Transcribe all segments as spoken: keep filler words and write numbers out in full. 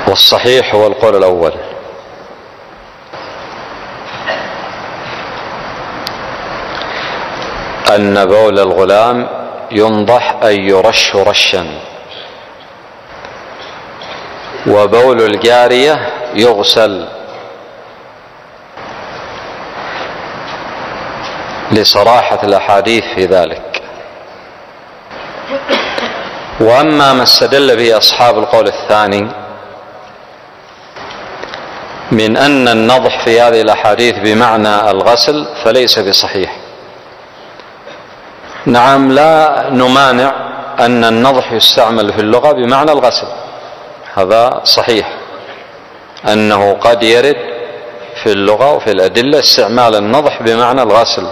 والصحيح هو القول الأول. أن بول الغلام ينضح أي يرش رشا، وبول الجارية يغسل، لصراحة الأحاديث في ذلك. وأما ما استدل به أصحاب القول الثاني من أن النضح في هذه الأحاديث بمعنى الغسل فليس بصحيح. نعم، لا نمانع أن النضح يستعمل في اللغة بمعنى الغسل، هذا صحيح أنه قد يرد في اللغة وفي الأدلة استعمال النضح بمعنى الغسل،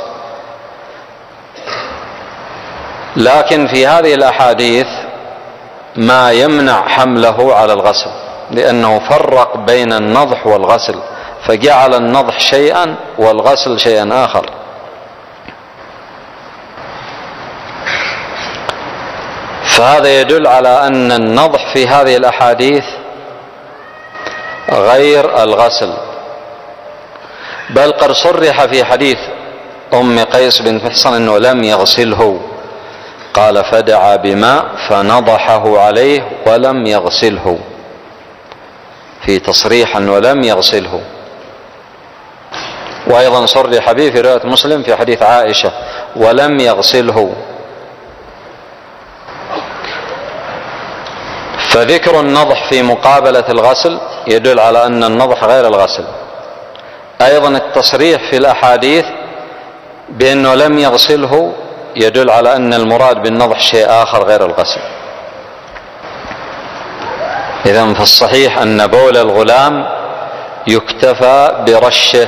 لكن في هذه الأحاديث ما يمنع حمله على الغسل، لأنه فرق بين النضح والغسل، فجعل النضح شيئا والغسل شيئا آخر. فهذا يدل على أن النضح في هذه الأحاديث غير الغسل، بل قد صرح في حديث أم قيس بنت محصن أنه لم يغسله، قال فدعا بماء فنضحه عليه ولم يغسله، في تصريح أنه لم يغسله. وأيضا صرح به في رواية مسلم في حديث عائشة ولم يغسله. فذكر النضح في مقابلة الغسل يدل على أن النضح غير الغسل. أيضا التصريح في الأحاديث بأنه لم يغسله يدل على أن المراد بالنضح شيء آخر غير الغسل. إذن فالصحيح أن بول الغلام يكتفى برشه.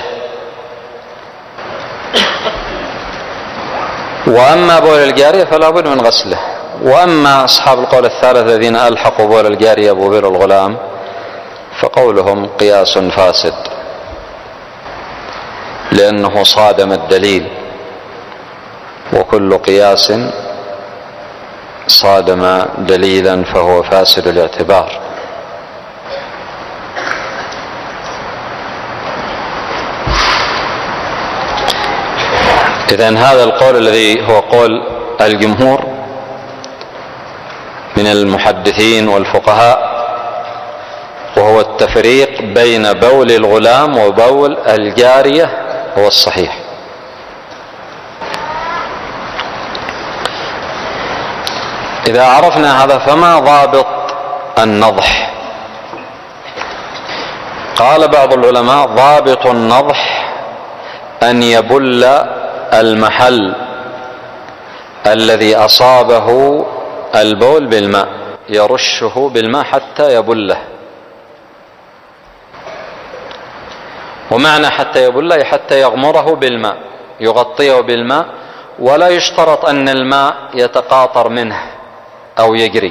وأما بول الجارية فلا بد من غسله. وأما أصحاب القول الثالث الذين ألحقوا بول الجارية ببول الغلام فقولهم قياس فاسد، لأنه صادم الدليل، وكل قياس صادم دليلا فهو فاسد الاعتبار. إذن هذا القول الذي هو قول الجمهور من المحدثين والفقهاء، وهو التفريق بين بول الغلام وبول الجارية، هو الصحيح. إذا عرفنا هذا فما ضابط النضح؟ قال بعض العلماء ضابط النضح أن يبل المحل الذي أصابه البول بالماء، يرشه بالماء حتى يبله. ومعنى حتى يبله حتى يغمره بالماء، يغطيه بالماء، ولا يشترط أن الماء يتقاطر منه أو يجري،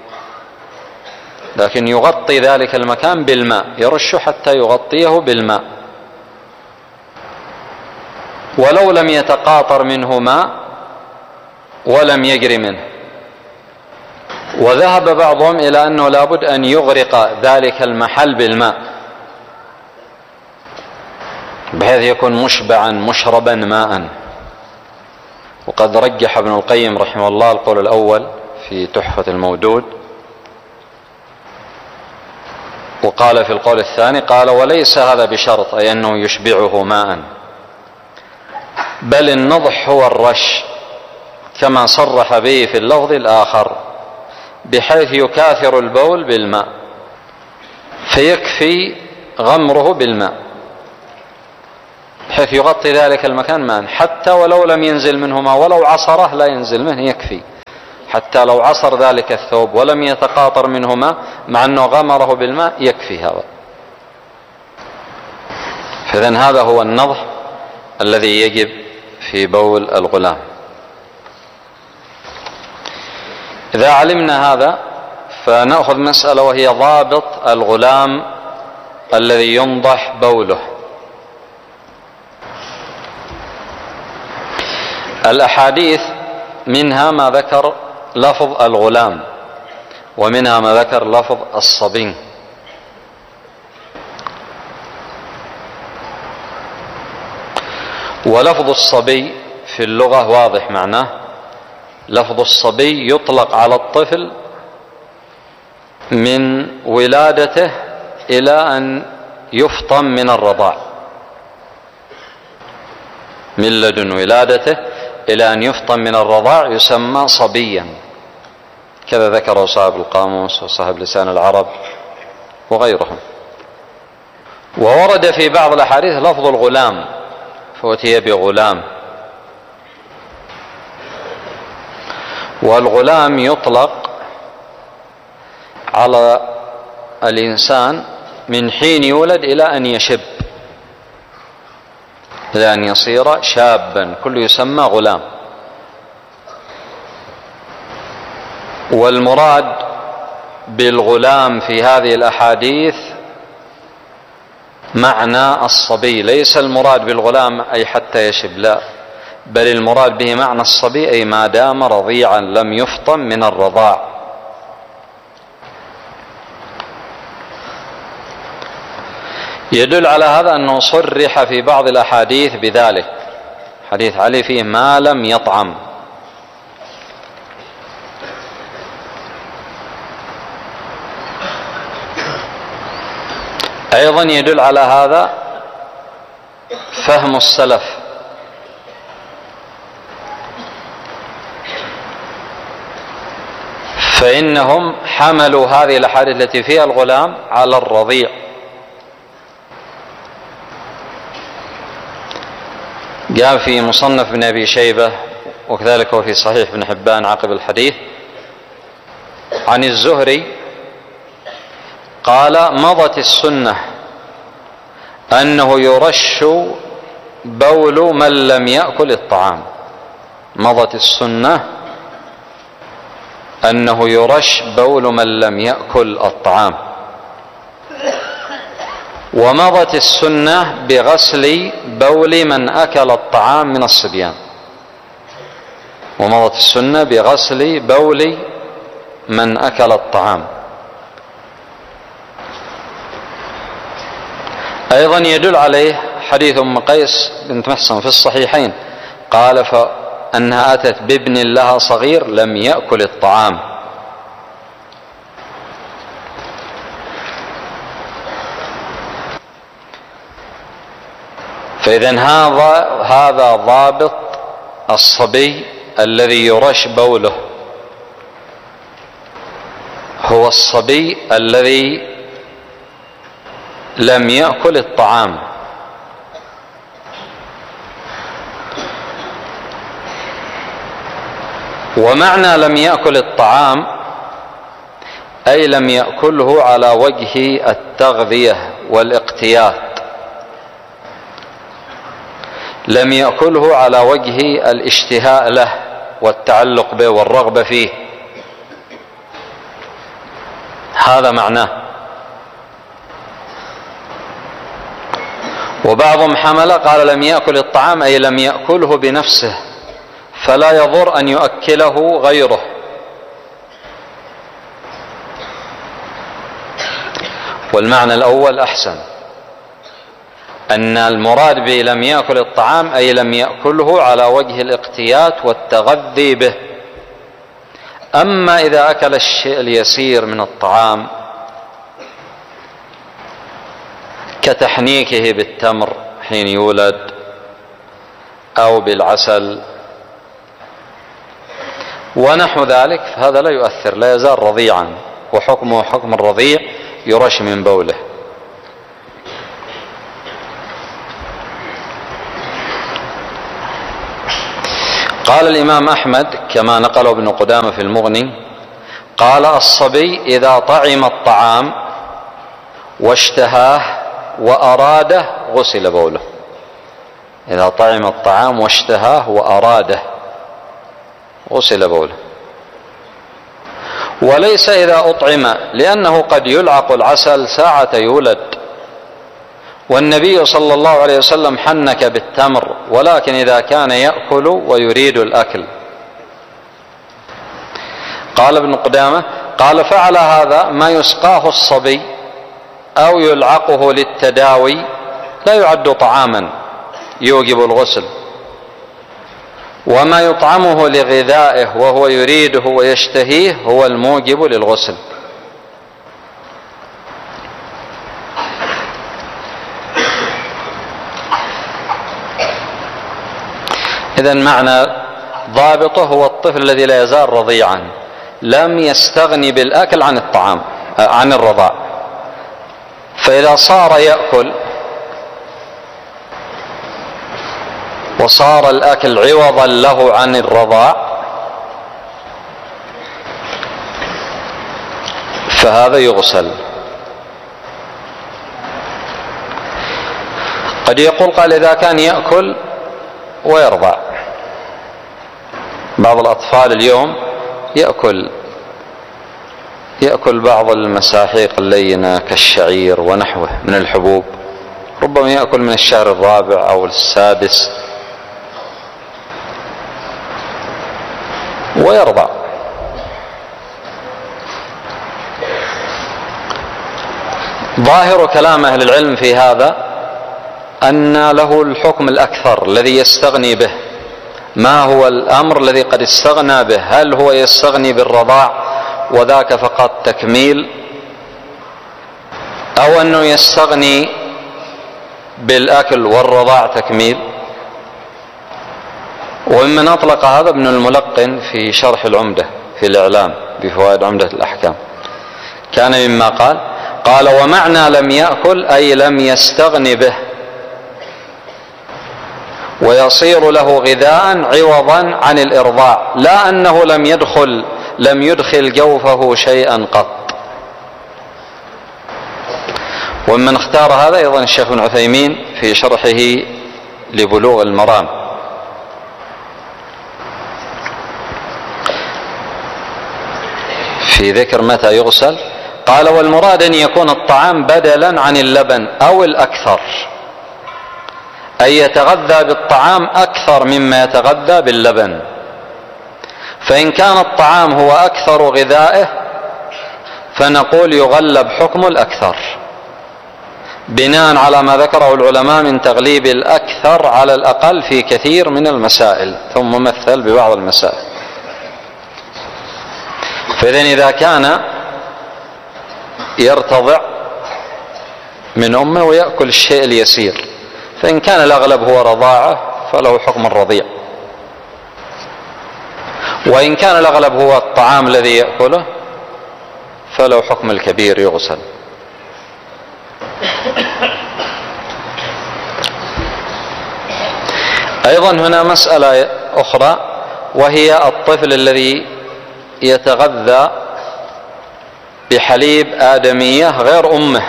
لكن يغطي ذلك المكان بالماء، يرشه حتى يغطيه بالماء، ولو لم يتقاطر منه ماء ولم يجري منه. وذهب بعضهم إلى أنه لابد أن يغرق ذلك المحل بالماء بحيث يكون مشبعا مشربا ماء. وقد رجح ابن القيم رحمه الله القول الأول في تحفة المودود، وقال في القول الثاني قال وليس هذا بشرط، أي أنه يشبعه ماء، بل النضح هو الرش كما صرح به في اللفظ الآخر، بحيث يكاثر البول بالماء فيكفي غمره بالماء بحيث يغطي ذلك المكان ماء، حتى ولو لم ينزل منه ماء، ولو عصره لا ينزل منه يكفي، حتى لو عصر ذلك الثوب ولم يتقاطر منه ماء مع أنه غمره بالماء يكفي هذا. فإذن هذا هو النضح الذي يجب في بول الغلام. إذا علمنا هذا فنأخذ مسألة وهي ضابط الغلام الذي ينضح بوله. الأحاديث منها ما ذكر لفظ الغلام، ومنها ما ذكر لفظ الصبي. ولفظ الصبي في اللغة واضح معناه، لفظ الصبي يطلق على الطفل من ولادته إلى أن يفطم من الرضاع، من لدن ولادته إلى أن يفطم من الرضاع يسمى صبيا، كذا ذكره صاحب القاموس وصاحب لسان العرب وغيرهم. وورد في بعض الأحاديث لفظ الغلام، فأتي بغلام. والغلام يطلق على الإنسان من حين يولد إلى أن يشب، إلى أن يصير شابا، كله يسمى غلام. والمراد بالغلام في هذه الأحاديث معنى الصبي، ليس المراد بالغلام أي حتى يشب، لا، بل المراد به معنى الصبي أي ما دام رضيعا لم يفطم من الرضاع. يدل على هذا أنه صرح في بعض الأحاديث بذلك، حديث علي فيه ما لم يطعم. أيضا يدل على هذا فهم السلف، فإنهم حملوا هذه الأحاديث التي فيها الغلام على الرضيع. جاء في مصنف ابن أبي شيبة وكذلك وفي صحيح ابن حبان عقب الحديث عن الزهري قال: مضت السنة أنه يرش بول من لم يأكل الطعام. مضت السنة أنه يرش بول من لم يأكل الطعام. ومضت السنة بغسل بول من أكل الطعام من الصبيان. ومضت السنة بغسل بول من أكل الطعام. أيضا يدل عليه حديث أم قيس بنت محصن في الصحيحين قال فأنها أتت بابن لها صغير لم يأكل الطعام. فإذن هذا هذا ضابط الصبي الذي يرش بوله، هو الصبي الذي لم يأكل الطعام. ومعنى لم يأكل الطعام أي لم يأكله على وجه التغذية والاقتيات، لم يأكله على وجه الاشتهاء له والتعلق به والرغبة فيه، هذا معناه. وبعضهم حمل قال لم يأكل الطعام أي لم يأكله بنفسه فلا يضر أن يؤكله غيره. والمعنى الأول أحسن، أن المراد به لم يأكل الطعام أي لم يأكله على وجه الاقتيات والتغذي به. أما إذا أكل الشيء اليسير من الطعام كتحنيكه بالتمر حين يولد أو بالعسل ونحو ذلك فهذا لا يؤثر، لا يزال رضيعا، وحكمه حكم الرضيع يرش من بوله. قال الإمام أحمد كما نقله ابن قدامة في المغني قال: الصبي إذا طعم الطعام واشتهاه وأراده غسل بوله. إذا طعم الطعام واشتهاه وأراده غسل بوله. وليس إذا أطعم، لأنه قد يلعق العسل ساعة يولد، والنبي صلى الله عليه وسلم حنك بالتمر، ولكن إذا كان يأكل ويريد الأكل. قال ابن قدامة قال: فعل هذا ما يسقاه الصبي أو يلعقه للتداوي لا يعد طعاما يوجب الغسل، وما يطعمه لغذائه وهو يريده ويشتهيه هو الموجب للغسل. إذن معنى ضابطه هو الطفل الذي لا يزال رضيعا لم يستغني بالأكل عن الطعام عن الرضاع، فإذا صار يأكل وصار الأكل عوضا له عن الرضاع فهذا يغسل. قد يقول قال إذا كان يأكل ويرضع، بعض الأطفال اليوم يأكل يأكل بعض المساحيق اللينة كالشعير ونحوه من الحبوب، ربما يأكل من الشهر الرابع أو السادس ويرضع. ظاهر كلام أهل العلم في هذا أن له الحكم الأكثر الذي يستغني به. ما هو الأمر الذي قد استغنى به؟ هل هو يستغني بالرضاع وذاك فقط تكميل، أو أنه يستغني بالأكل والرضاع تكميل؟ وممن أطلق هذا ابن الملقن في شرح العمدة في الإعلام بفوائد عمدة الأحكام، كان مما قال قال ومعنى لم يأكل أي لم يستغن به ويصير له غذاء عوضا عن الإرضاع، لا أنه لم يدخل لم يدخل جوفه شيئا قط. ومن اختار هذا أيضا الشيخ ابن عثيمين في شرحه لبلوغ المرام. في ذكر متى يغسل قال والمراد أن يكون الطعام بدلا عن اللبن أو الأكثر، أي يتغذى بالطعام أكثر مما يتغذى باللبن. فإن كان الطعام هو أكثر غذائه فنقول يغلب حكم الأكثر بناء على ما ذكره العلماء من تغليب الأكثر على الأقل في كثير من المسائل، ثم مثل ببعض المسائل. فإذن إذا كان يرتضع من أمه ويأكل الشيء اليسير، فإن كان الأغلب هو رضاعه فله حكم الرضيع، وإن كان الأغلب هو الطعام الذي يأكله فله حكم الكبير يغسل. أيضا هنا مسألة أخرى وهي الطفل الذي يتغذى بحليب آدمية غير أمه،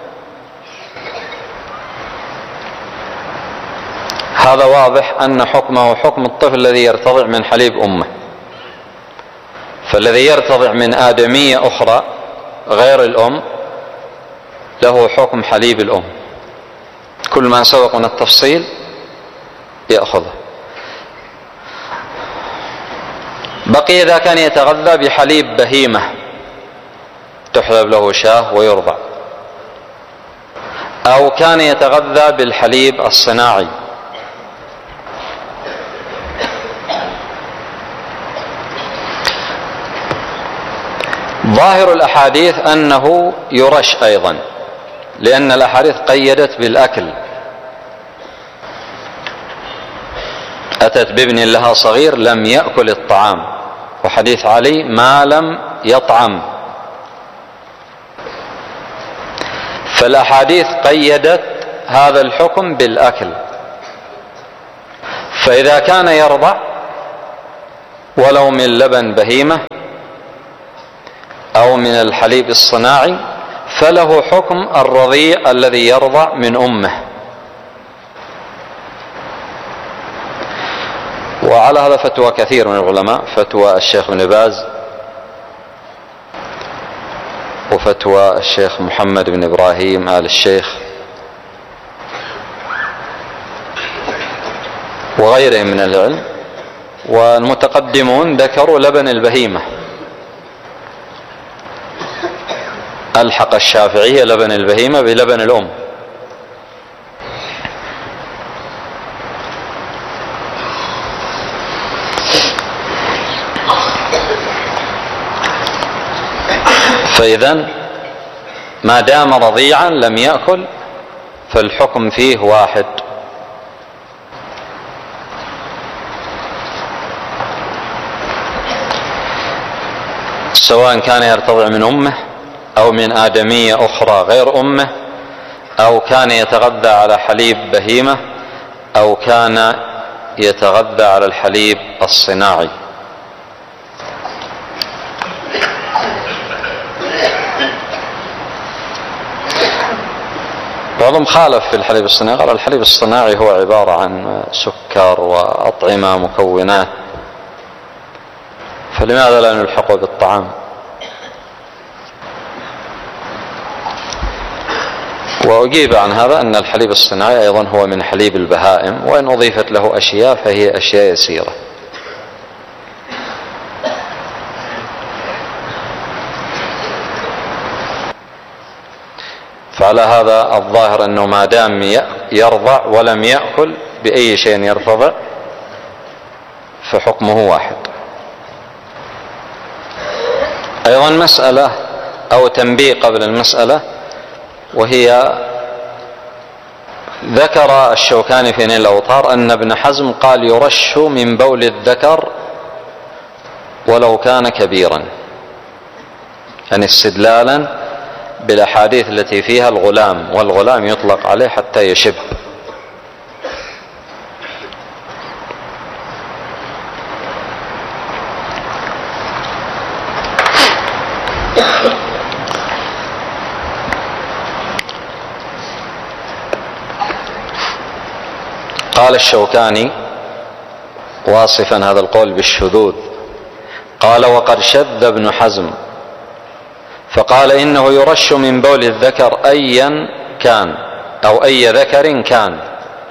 هذا واضح أن حكمه حكم الطفل الذي يرتضع من حليب أمه. فالذي يرتضع من آدمية أخرى غير الأم له حكم حليب الأم، كل ما سبق من التفصيل يأخذه. بقي إذا كان يتغذى بحليب بهيمة تحلب له شاه ويرضع، أو كان يتغذى بالحليب الصناعي، ظاهر الأحاديث أنه يرش أيضا، لأن الأحاديث قيدت بالأكل، أتت بابن لها صغير لم يأكل الطعام، وحديث علي ما لم يطعم. فالأحاديث قيدت هذا الحكم بالأكل. فإذا كان يرضع ولو من لبن بهيمة أو من الحليب الصناعي فله حكم الرضيع الذي يرضع من أمه. وعلى هذا فتوى كثير من العلماء، فتوى الشيخ ابن باز وفتوى الشيخ محمد بن إبراهيم آل الشيخ وغيرهم من العلم. والمتقدمون ذكروا لبن البهيمة، ألحق الشافعية لبن البهيمة بلبن الأم. فإذا ما دام رضيعا لم يأكل فالحكم فيه واحد. سواء كان يرتضع من أمه أو من آدمية أخرى غير أمه، أو كان يتغذى على حليب بهيمة، أو كان يتغذى على الحليب الصناعي. بعضهم خالف في الحليب الصناعي، قال الحليب الصناعي هو عبارة عن سكر وأطعمة مكونات، فلماذا لا نلحقه بالطعام؟ وأجيب عن هذا أن الحليب الصناعي أيضا هو من حليب البهائم، وإن أضيفت له أشياء فهي أشياء يسيرة. فعلى هذا الظاهر أنه ما دام يرضع ولم يأكل بأي شيء يرتضع فحكمه واحد. أيضا مسألة أو تنبيه قبل المسألة، وهي ذكر الشوكاني في نيل الأوطار أن ابن حزم قال يرش من بول الذكر ولو كان كبيرا، يعني استدلالا بالأحاديث التي فيها الغلام، والغلام يطلق عليه حتى يشب. قال الشوكاني واصفا هذا القول بالشذوذ، قال وقد شذ ابن حزم فقال إنه يرش من بول الذكر أيا كان أو أي ذكر كان،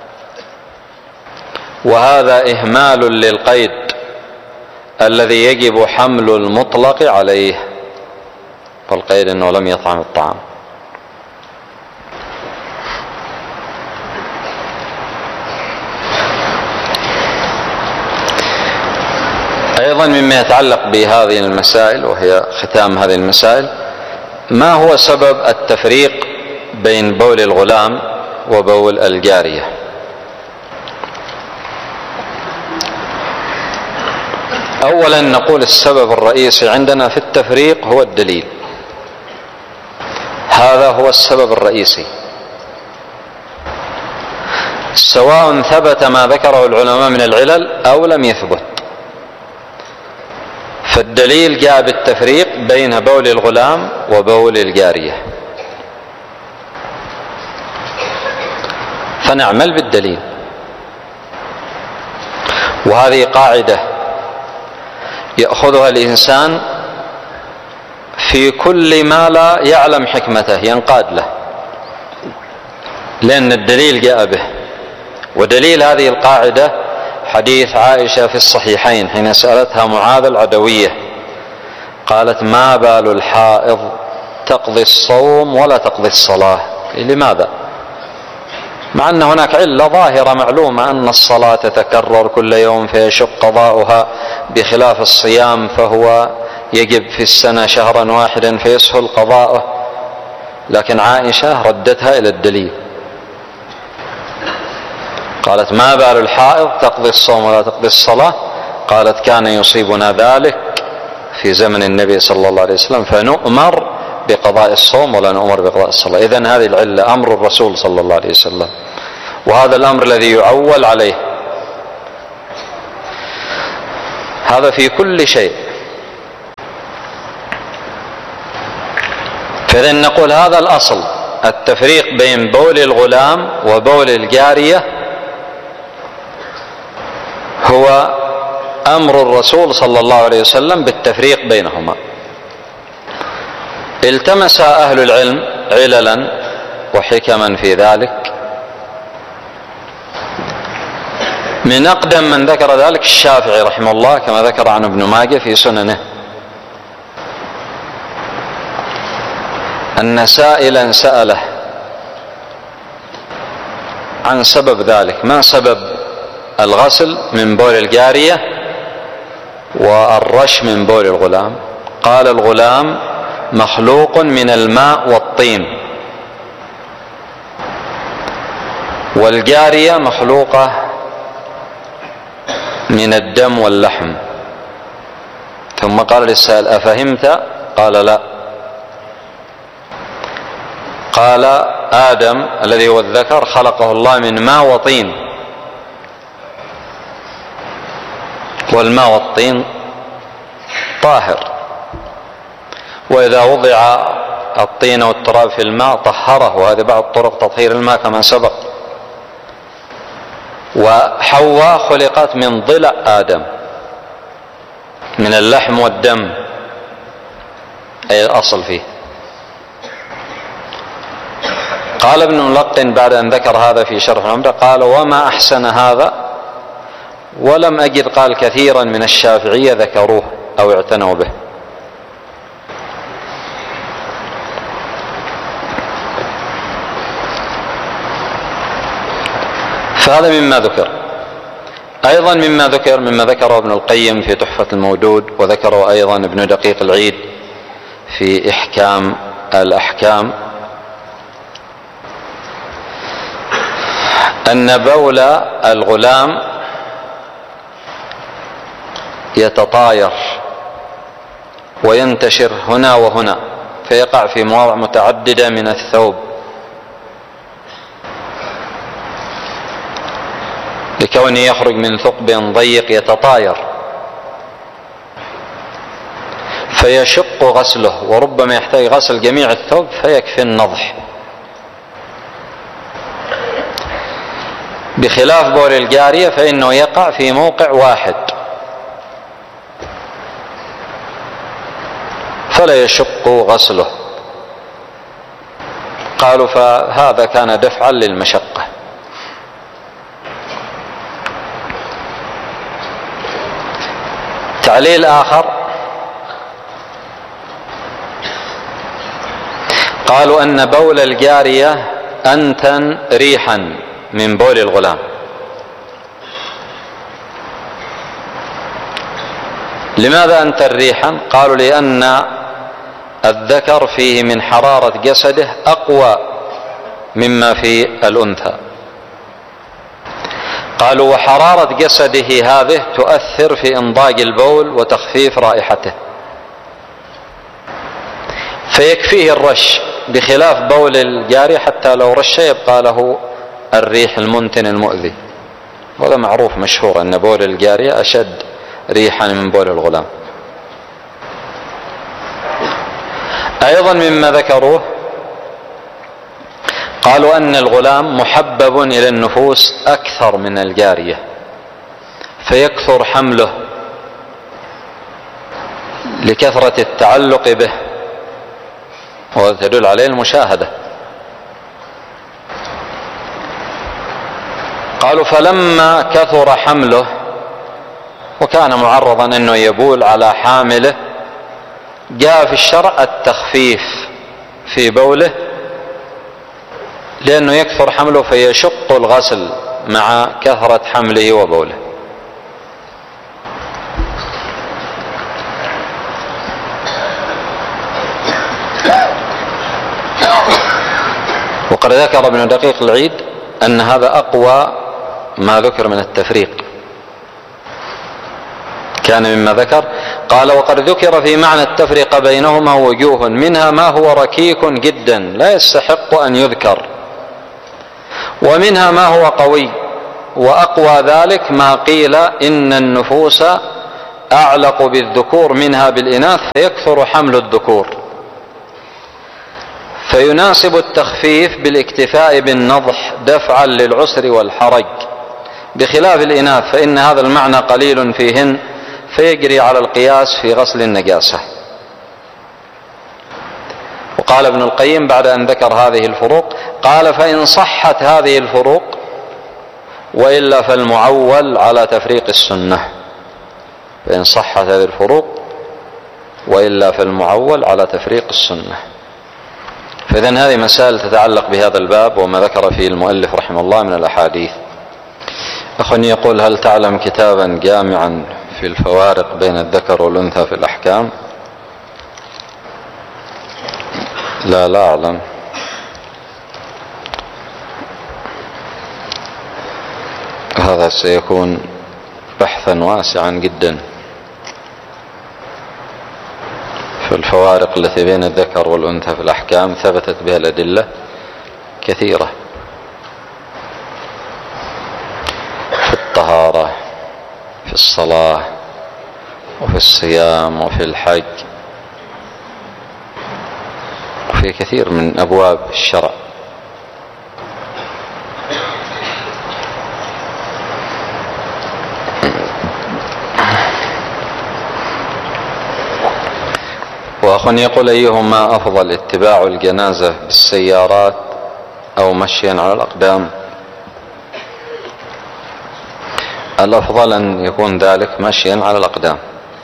وهذا إهمال للقيد الذي يجب حمل المطلق عليه، فالقيد أنه لم يطعم الطعام. أيضا مما يتعلق بهذه المسائل وهي ختام هذه المسائل، ما هو سبب التفريق بين بول الغلام وبول الجارية؟ أولا نقول السبب الرئيسي عندنا في التفريق هو الدليل، هذا هو السبب الرئيسي، سواء ثبت ما ذكره العلماء من العلل أو لم يثبت. فالدليل جاء بالتفريق بين بول الغلام وبول الجارية، فنعمل بالدليل. وهذه قاعدة يأخذها الإنسان في كل ما لا يعلم حكمته ينقاد له، لأن الدليل جاء به. ودليل هذه القاعدة حديث عائشة في الصحيحين حين سألتها معاذ العدوية قالت ما بال الحائض تقضي الصوم ولا تقضي الصلاة؟ لماذا؟ مع أن هناك علة ظاهرة معلومة أن الصلاة تتكرر كل يوم فيشق قضاؤها، بخلاف الصيام فهو يجب في السنة شهرا واحدا فيسهل قضاؤه، لكن عائشة ردتها إلى الدليل، قالت ما بال الحائض تقضي الصوم ولا تقضي الصلاة؟ قالت كان يصيبنا ذلك في زمن النبي صلى الله عليه وسلم فنؤمر بقضاء الصوم ولا نؤمر بقضاء الصلاة. إذن هذه العلة أمر الرسول صلى الله عليه وسلم، وهذا الأمر الذي يعول عليه، هذا في كل شيء. فإذن نقول هذا الأصل، التفريق بين بول الغلام وبول الجارية هو أمر الرسول صلى الله عليه وسلم بالتفريق بينهما. التمس أهل العلم عللا وحكما في ذلك، من أقدم من ذكر ذلك الشافعي رحمه الله كما ذكر عن ابن ماجه في سننه أن سائلا سأله عن سبب ذلك، ما سبب الغسل من بول الجارية والرش من بول الغلام؟ قال الغلام مخلوق من الماء والطين، والجارية مخلوقة من الدم واللحم. ثم قال للسائل: أفهمت؟ قال: لا. قال: آدم الذي هو الذكر خلقه الله من ماء وطين، والماء والطين طاهر، وإذا وضع الطين والتراب في الماء طهره، وهذه بعض طرق تطهير الماء كما سبق. وحواء خلقت من ضلع آدم من اللحم والدم، أي الأصل فيه. قال ابن ملقن بعد أن ذكر هذا في شرح العمدة، قال: وما أحسن هذا، ولم أجد قال كثيرا من الشافعية ذكروه أو اعتنوا به. فهذا مما ذكر. أيضا مما ذكر مما ذكره ابن القيم في تحفة المودود، وذكره أيضا ابن دقيق العيد في إحكام الأحكام، أن بول الغلام يتطاير وينتشر هنا وهنا، فيقع في مواضع متعددة من الثوب، لكونه يخرج من ثقب ضيق يتطاير، فيشق غسله، وربما يحتاج غسل جميع الثوب فيكفي النضح، بخلاف بول الجارية فإنه يقع في موقع واحد فلا يشق غسله. قالوا فهذا كان دفعا للمشقة. تعليل آخر، قالوا أن بول الجارية أنتن ريحا من بول الغلام. لماذا أنتن ريحا؟ قالوا لأن الذكر فيه من حرارة جسده أقوى مما في الأنثى. قالوا وحرارة جسده هذه تؤثر في إنضاج البول وتخفيف رائحته، فيكفيه الرش، بخلاف بول الجارية حتى لو رش يبقى له الريح المنتن المؤذي. وهذا معروف مشهور أن بول الجارية أشد ريحا من بول الغلام. أيضا مما ذكروه قالوا أن الغلام محبب إلى النفوس أكثر من الجارية، فيكثر حمله لكثرة التعلق به، وتدل عليه المشاهدة. قالوا فلما كثر حمله وكان معرضا أنه يبول على حامله، جاء في الشرع التخفيف في بوله، لأنه يكثر حمله فيشق الغسل مع كثرة حمله وبوله. وقد ذكر ابن دقيق العيد أن هذا أقوى ما ذكر من التفريق، كان مما ذكر. قال وقد ذكر في معنى التفريق بينهما وجوه، منها ما هو ركيك جدا لا يستحق أن يذكر، ومنها ما هو قوي، وأقوى ذلك ما قيل إن النفوس أعلق بالذكور منها بالإناث فيكثر حمل الذكور، فيناسب التخفيف بالاكتفاء بالنضح دفعا للعسر والحرج، بخلاف الإناث فإن هذا المعنى قليل فيهن فيجري على القياس في غسل النجاسة. وقال ابن القيم بعد أن ذكر هذه الفروق، قال فإن صحت هذه الفروق وإلا فالمعول على تفريق السنة. فإن صحت هذه الفروق وإلا فالمعول على تفريق السنة. فإذن هذه مسائل تتعلق بهذا الباب وما ذكر فيه المؤلف رحمه الله من الأحاديث. أخواني يقول هل تعلم كتابا جامعا في الفوارق بين الذكر والأنثى في الأحكام؟ لا لا أعلم. هذا سيكون بحثا واسعا جدا في الفوارق التي بين الذكر والأنثى في الأحكام، ثبتت بها الأدلة كثيرة في الطهارة، في الصلاة، وفي الصيام، وفي الحج، وفي كثير من أبواب الشرع. وأخ يقول: أيهما أفضل، اتباع الجنازة بالسيارات أو مشيا على الأقدام؟ الأفضل أن يكون ذلك مشيا على الأقدام،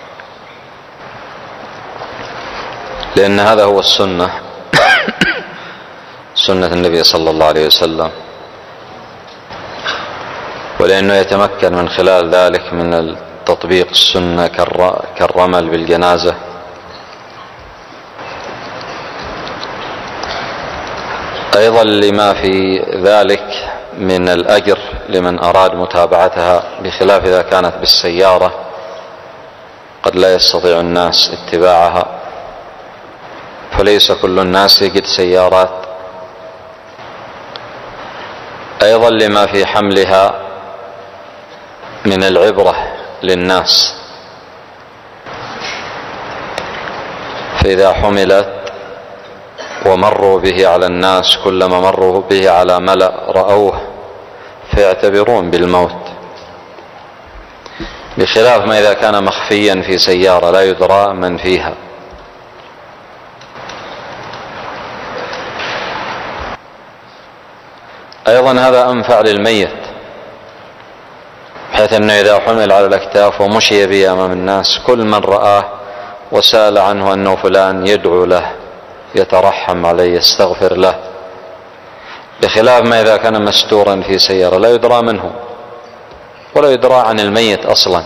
لأن هذا هو السنة سنة النبي صلى الله عليه وسلم، ولأنه يتمكن من خلال ذلك من تطبيق السنة كالرمل بالجنازة. أيضا لما في ذلك من الأجر لمن أراد متابعتها، بخلاف إذا كانت بالسيارة قد لا يستطيع الناس اتباعها، فليس كل الناس يجد سيارات. أيضا لما في حملها من العبرة للناس، فإذا حملت ومروا به على الناس، كلما مروا به على ملأ رأوه فيعتبرون بالموت، بخلاف ما إذا كان مخفيا في سيارة لا يدرى من فيها. أيضا هذا أنفع للميت، بحيث أنه إذا حمل على الأكتاف ومشي به أمام الناس، كل من رآه وسأل عنه أنه فلان يدعو له، يترحم عليه، يستغفر له، بخلاف ما إذا كان مستورا في سيارة لا يدرى منه ولا يدرى عن الميت أصلا.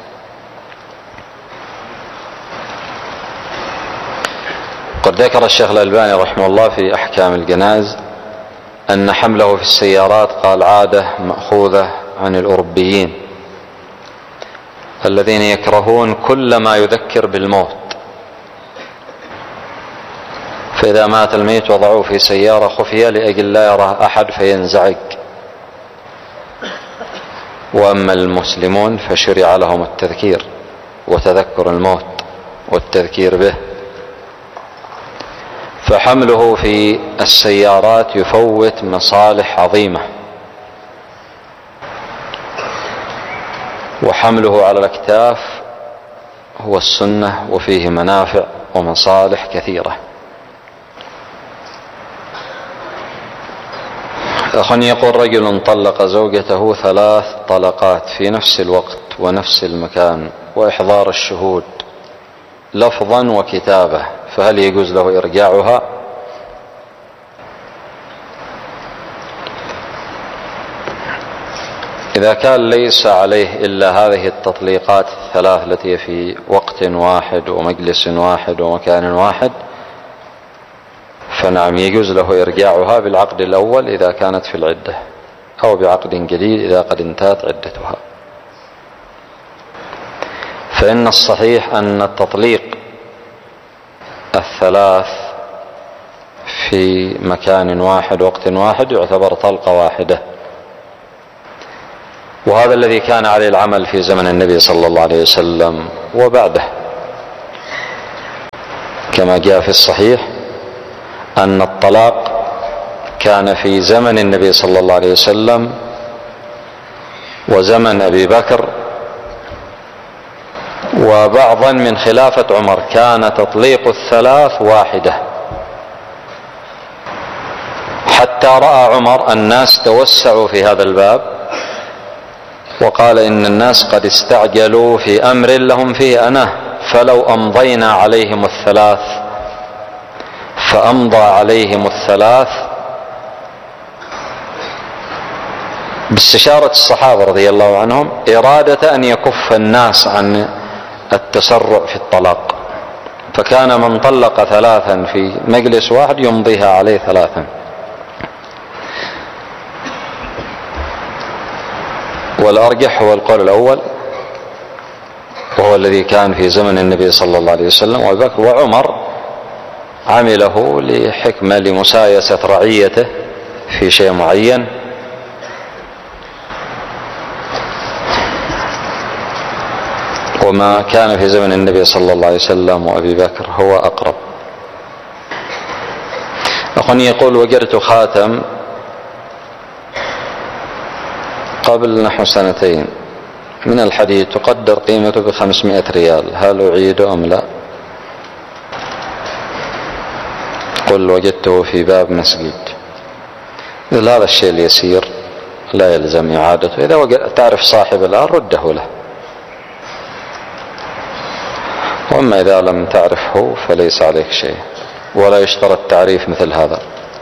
قد ذكر الشيخ الألباني رحمه الله في أحكام الجنائز أن حمله في السيارات قال عادة مأخوذة عن الأوروبيين الذين يكرهون كل ما يذكر بالموت، فإذا مات الميت وضعوه في سيارة خفية لأجل لا يراه أحد فينزعج. وأما المسلمون فشرع لهم التذكير وتذكر الموت والتذكير به، فحمله في السيارات يفوت مصالح عظيمة، وحمله على الأكتاف هو السنة، وفيه منافع ومصالح كثيرة. أخ يقول: رجل طلق زوجته ثلاث طلقات في نفس الوقت ونفس المكان وإحضار الشهود لفظا وكتابة، فهل يجوز له إرجاعها؟ إذا كان ليس عليه إلا هذه التطليقات الثلاث التي في وقت واحد ومجلس واحد ومكان واحد، فنعم يجوز له إرجاعها بالعقد الأول إذا كانت في العدة، أو بعقد جديد إذا قد انتهت عدتها. فإن الصحيح أن التطليق الثلاث في مكان واحد وقت واحد يعتبر طلقة واحدة، وهذا الذي كان عليه العمل في زمن النبي صلى الله عليه وسلم وبعده، كما جاء في الصحيح أن الطلاق كان في زمن النبي صلى الله عليه وسلم وزمن أبي بكر وبعضا من خلافة عمر، كان تطليق الثلاث واحدة، حتى رأى عمر الناس توسعوا في هذا الباب وقال: إن الناس قد استعجلوا في أمر لهم فيه أناه، فلو أمضينا عليهم الثلاث، فأمضى عليهم الثلاث باستشارة الصحابة رضي الله عنهم إرادة أن يكف الناس عن التسرع في الطلاق، فكان من طلق ثلاثا في مجلس واحد يمضيها عليه ثلاثا. والأرجح هو القول الأول، وهو الذي كان في زمن النبي صلى الله عليه وسلم وأبي بكر وعمر، عمله لحكمة لمسايسة رعيته في شيء معين، وما كان في زمن النبي صلى الله عليه وسلم وأبي بكر هو أقرب. أخواني يقول: وجدت خاتم قبل نحو سنتين من الحديد تقدر قيمته بخمسمائة ريال، هل أعيده أم لا؟ قل: وجدته في باب مسجد. مثل هذا الشيء اليسير لا يلزم إعادته، إذا تعرف صاحب الآن رده له، وأما إذا لم تعرفه فليس عليك شيء، ولا يشترط تعريف مثل هذا.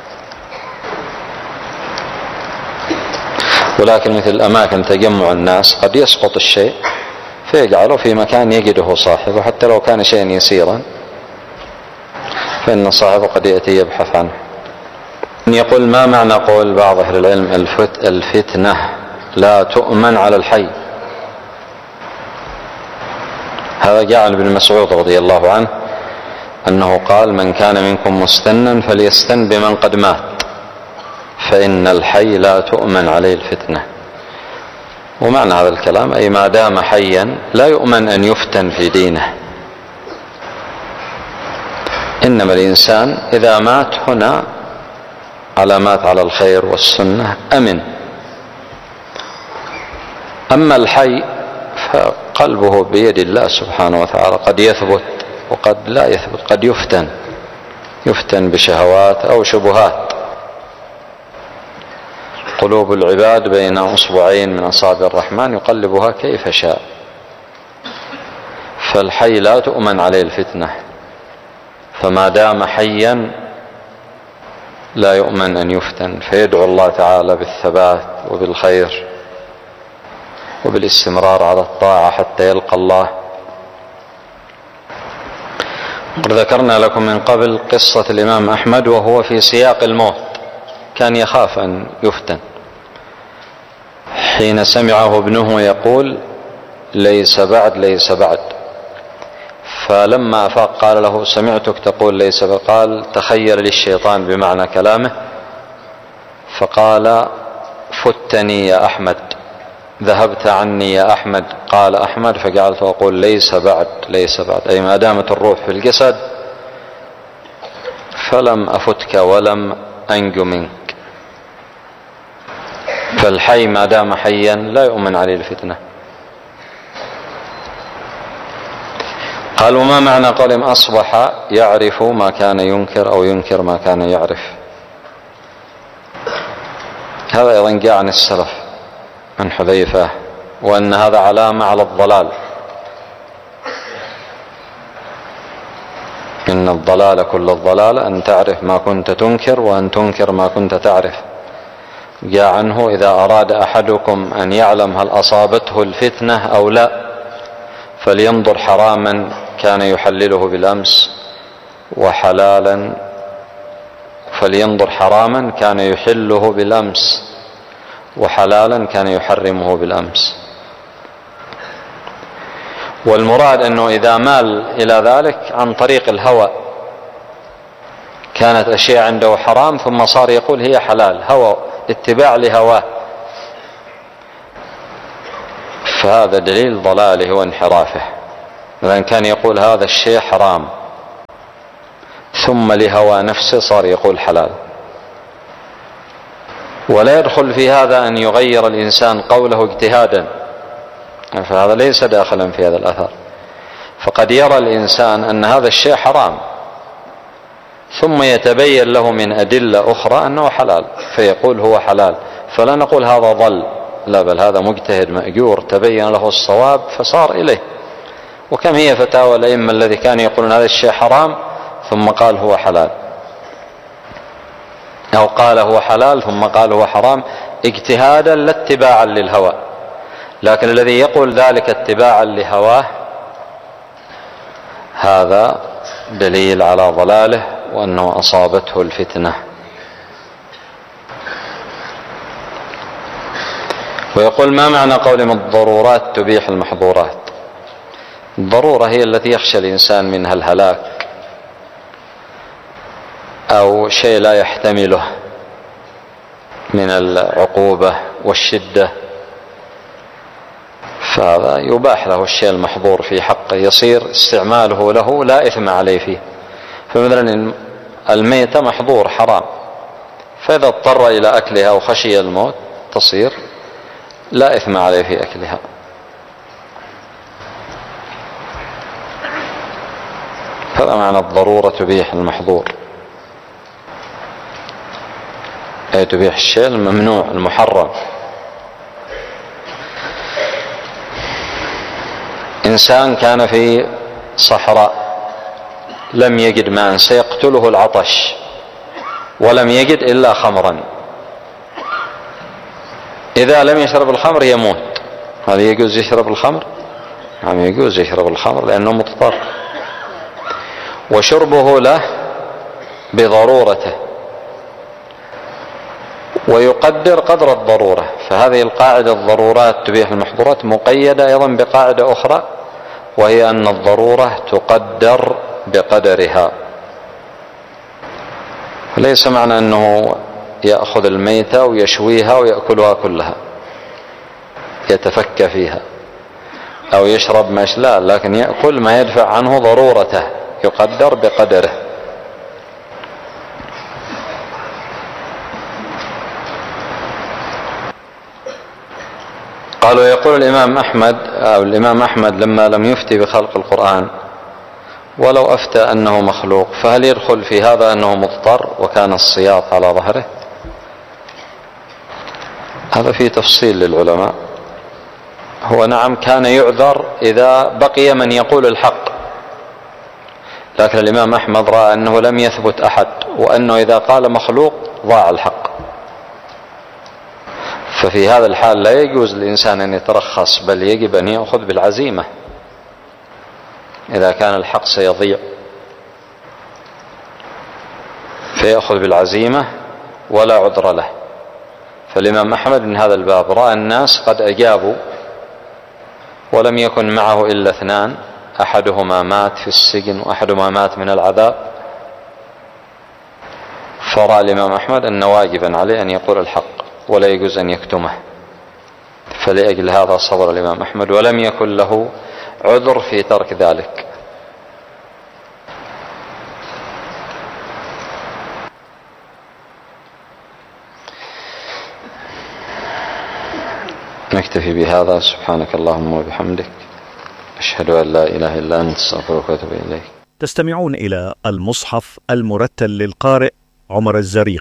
ولكن مثل أماكن تجمع الناس قد يسقط الشيء فيجعله في مكان يجده صاحبه، حتى لو كان شيئا يسيرا فإن صاحبه قد يأتي يبحث عنه. يقول: ما معنى قول بعض أهل العلم الفت الفتنة لا تؤمن على الحي؟ هذا جاء عن ابن مسعود رضي الله عنه أنه قال: من كان منكم مستنا فليستن بمن قد مات، فإن الحي لا تؤمن عليه الفتنة. ومعنى هذا الكلام أي ما دام حيا لا يؤمن أن يفتن في دينه، إنما الإنسان إذا مات هنا علامات على الخير والسنة أمن. أما الحي فقلبه بيد الله سبحانه وتعالى، قد يثبت وقد لا يثبت، قد يفتن يفتن بشهوات أو شبهات. قلوب العباد بين أصبعين من أصابع الرحمن يقلبها كيف شاء، فالحي لا تؤمن عليه الفتنة، فما دام حيا لا يؤمن أن يفتن، فيدعو الله تعالى بالثبات وبالخير وبالاستمرار على الطاعة حتى يلقى الله. قد ذكرنا لكم من قبل قصة الإمام أحمد وهو في سياق الموت، كان يخاف أن يفتن حين سمعه ابنه يقول: ليس بعد ليس بعد، فلما أفاق قال له: سمعتك تقول ليس بعد. قال: تخيل للشيطان بمعنى كلامه، فقال: فتني يا أحمد، ذهبت عني يا أحمد. قال أحمد: فجعلت أقول ليس بعد ليس بعد، أي ما دامت الروح في الجسد فلم أفتك ولم أنجو منك. فالحي ما دام حيا لا يؤمن عليه الفتنة. قال: وما معنى قولهم أصبح يعرف ما كان ينكر أو ينكر ما كان يعرف؟ هذا أيضا جاء عن السلف عن حذيفة، وأن هذا علامة على الضلال، إن الضلال كل الضلال أن تعرف ما كنت تنكر وأن تنكر ما كنت تعرف. جاء عنه: إذا أراد أحدكم أن يعلم هل أصابته الفتنة أو لا فلينظر حراما كان يحلله بالأمس وحلالا فلينظر حراما كان يحله بالأمس وحلالا كان يحرمه بالأمس. والمراد أنه إذا مال إلى ذلك عن طريق الهوى، كانت أشياء عنده حرام ثم صار يقول هي حلال، هوى، اتباع لهواه، فهذا دليل ضلاله وانحرافه. لأن كان يقول هذا الشيء حرام ثم لهوى نفسه صار يقول حلال. ولا يدخل في هذا أن يغير الإنسان قوله اجتهادا، فهذا ليس داخلا في هذا الأثر. فقد يرى الإنسان أن هذا الشيء حرام ثم يتبين له من أدلة أخرى أنه حلال فيقول هو حلال، فلا نقول هذا ضل، لا، بل هذا مجتهد مأجور تبين له الصواب فصار إليه. وكم هي فتاوى الأئمة الذي كان يقولون هذا الشيء حرام ثم قال هو حلال، أو قال هو حلال ثم قال هو حرام، اجتهادا لا اتباعا للهوى. لكن الذي يقول ذلك اتباعا لهواه هذا دليل على ضلاله وأنه أصابته الفتنة. ويقول: ما معنى قولهم الضرورات تبيح المحظورات؟ الضرورة هي التي يخشى الإنسان منها الهلاك أو شيء لا يحتمله من العقوبة والشدة، فهذا يباح له الشيء المحظور في حقه، يصير استعماله له لا إثم عليه فيه. فمثلا الميتة محظور حرام، فإذا اضطر إلى أكلها وخشي الموت تصير لا إثم عليه في أكلها. هذا معنى الضرورة تبيح المحظور، أي تبيح الشيء الممنوع المحرم. إنسان كان في صحراء لم يجد ماء، سيقتله العطش ولم يجد إلا خمرا، إذا لم يشرب الخمر يموت، هل يجوز يشرب الخمر؟ نعم يجوز يشرب الخمر لأنه مضطر، وشربه له بضرورته، ويقدر قدر الضرورة. فهذه القاعدة الضرورات تبيح المحظورات مقيدة أيضا بقاعدة أخرى، وهي أن الضرورة تقدر بقدرها. ليس معنى أنه يأخذ الميتة ويشويها ويأكلها كلها يتفكى فيها أو يشرب ماش، لا، لكن يأكل ما يدفع عنه ضرورته، يقدر بقدره. قالوا: يقول الإمام أحمد أو الإمام أحمد لما لم يفتي بخلق القرآن ولو أفتى أنه مخلوق، فهل يدخل في هذا أنه مضطر وكان السياط على ظهره؟ هذا فيه تفصيل للعلماء. هو نعم كان يعذر إذا بقي من يقول الحق، لكن الإمام أحمد رأى أنه لم يثبت أحد، وأنه إذا قال مخلوق ضاع الحق. ففي هذا الحال لا يجوز للإنسان أن يترخص، بل يجب أن يأخذ بالعزيمة إذا كان الحق سيضيع، فيأخذ بالعزيمة ولا عذر له. فالإمام أحمد من هذا الباب رأى الناس قد أجابوا ولم يكن معه إلا اثنان، أحدهما مات في السجن وأحدهما مات من العذاب، فرأى الإمام أحمد أن واجبا عليه أن يقول الحق ولا يجوز أن يكتمه، فلأجل هذا صبر الإمام أحمد ولم يكن له عذر في ترك ذلك. نكتفي بهذا. سبحانك اللهم وبحمدك، أشهد أن لا إله إلا أنت، أستغفرك وأتوب إليك. تستمعون إلى المصحف المرتل للقارئ عمر الزريق.